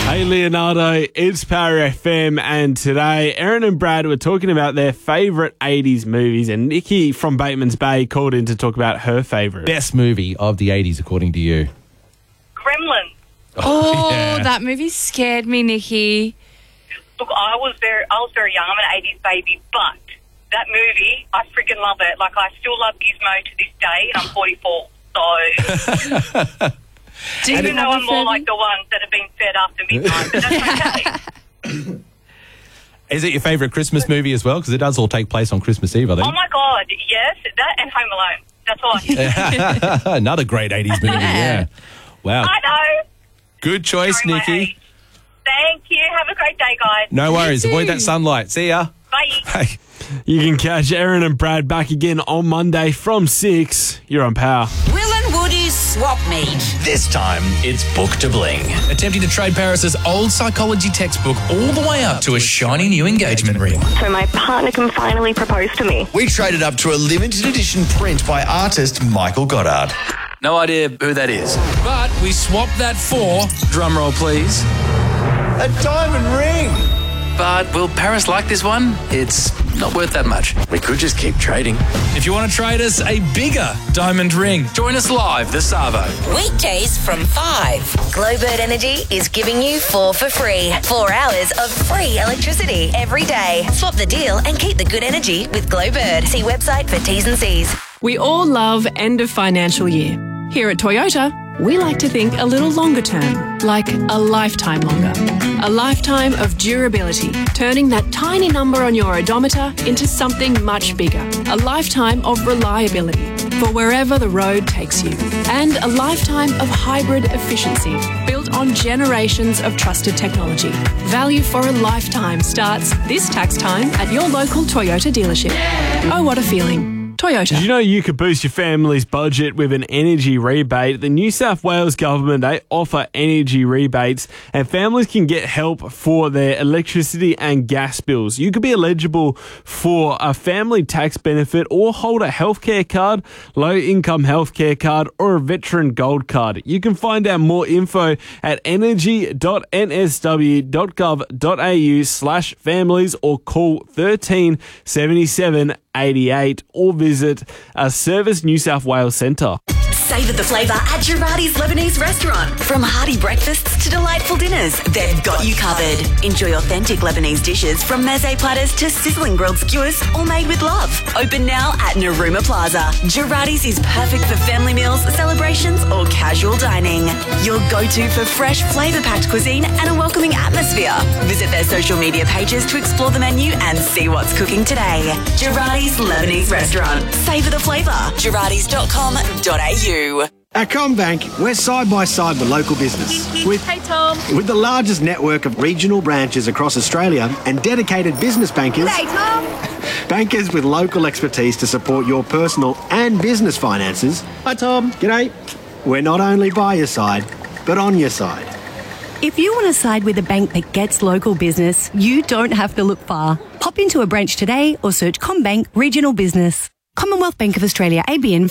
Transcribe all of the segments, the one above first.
Hey Leonardo, it's Power FM, and today Erin and Brad were talking about their favourite 80s movies, and Nikki from Bateman's Bay called in to talk about her favourite. Best movie of the 80s according to you? Gremlins. Oh, yeah. That movie scared me, Nikki. Look, I was very young. I'm an 80s baby, but that movie, I freaking love it. Like, I still love Gizmo to this day, and I'm 44. So, even though I'm more like the ones that have been fed after midnight, but that's okay. Is it your favourite Christmas movie as well? Because it does all take place on Christmas Eve, I think. Oh, my God, yes, that and Home Alone. That's all I can Another great 80s movie, yeah. Wow. I know. Good choice, Sorry, my Nikki. age. Thank you. Have a great day, guys. No worries. too. Avoid that sunlight. See ya. Bye. Hey. You can catch Erin and Brad back again on Monday from 6. You're on Power. Will and Woody's Swap Meet. This time, it's Book to Bling. Attempting to trade Paris's old psychology textbook all the way up to a shiny new engagement ring. So my partner can finally propose to me. We traded up to a limited edition print by artist Michael Goddard. No idea who that is. But we swapped that for, drumroll please, A diamond ring! But will Paris like this one? It's not worth that much. We could just keep trading. if you want to trade us a bigger diamond ring. Join us live this Savo. Weekdays from 5. Glowbird Energy is giving you 4 for free. 4 hours of free electricity every day. Swap the deal and keep the good energy with Glowbird. See website for T's and C's. We all love end of financial year. Here at Toyota, we like to think a little longer term, like a lifetime longer. A lifetime of durability, turning that tiny number on your odometer into something much bigger. A lifetime of reliability for wherever the road takes you. And a lifetime of hybrid efficiency, built on generations of trusted technology. Value for a lifetime starts this tax time at your local Toyota dealership. Oh, what a feeling. Toyota. Did you know you could boost your family's budget with an energy rebate? The New South Wales government, they offer energy rebates, and families can get help for their electricity and gas bills. You could be eligible for a family tax benefit or hold a healthcare card, low-income healthcare card, or a veteran gold card. You can find out more info at energy.nsw.gov.au/families or call 13 77 88 or visit a Service New South Wales centre. Savour the flavour at Girardi's Lebanese restaurant. From hearty breakfasts to delightful dinners, they've got you covered. Enjoy authentic Lebanese dishes from meze platters to sizzling grilled skewers, all made with love. Open now at Narooma Plaza. Girardi's is perfect for family meals, celebrations or casual dining. Your go-to for fresh, flavour-packed cuisine and a welcoming atmosphere. Visit their social media pages to explore the menu and see what's cooking today. Girardi's Lebanese restaurant. Savour the flavour. Girardis.com.au. At CommBank, we're side by side with local business. Hey, Tom. With the largest network of regional branches across Australia and dedicated business bankers. Hey, Tom. Bankers with local expertise to support your personal and business finances. Hi, Tom. G'day. We're not only by your side, but on your side. If you want to side with a bank that gets local business, you don't have to look far. Pop into a branch today or search CommBank Regional Business. Commonwealth Bank of Australia, ABN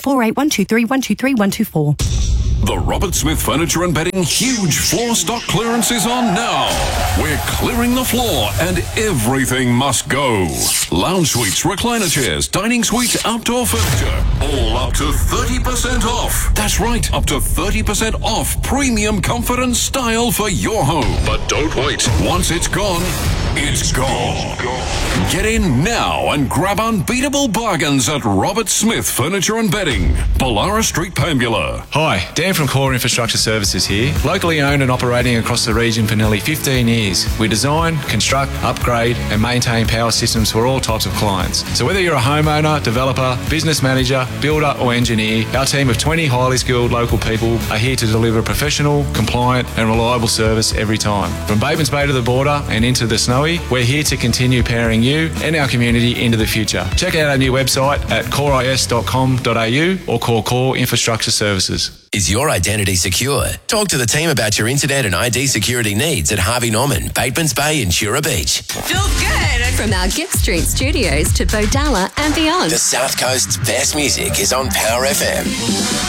48123123124. The Robert Smith Furniture and Bedding huge floor stock clearance is on now. We're clearing the floor and everything must go. Lounge suites, recliner chairs, dining suites, outdoor furniture, all up to 30% off. That's right, up to 30% off premium comfort and style for your home. But don't wait. Once it's gone, it's gone. Get in now and grab unbeatable bargains at Robert Smith Furniture and Bedding, Ballara Street, Pambula. Hi, Dan from Core Infrastructure Services here. Locally owned and operating across the region for nearly 15 years. We design, construct, upgrade and maintain power systems for all types of clients. So whether you're a homeowner, developer, business manager, builder or engineer, our team of 20 highly skilled local people are here to deliver professional, compliant and reliable service every time. From Batemans Bay to the border and into the Snowy, we're here to continue powering you and our community into the future. Check out our new website at coreis.com.au or call Core Infrastructure Services. Is your identity secure? Talk to the team about your internet and ID security needs at Harvey Norman, Batemans Bay and Shura Beach. Feel good. From our Gift Street studios to Bodalla and beyond. The South Coast's best music is on Power FM.